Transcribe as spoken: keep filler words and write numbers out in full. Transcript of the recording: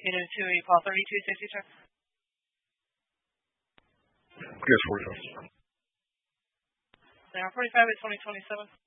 repeated to a Paul thirty-two safety check? Yes, forty-five. Zero forty-five at twenty twenty-seven.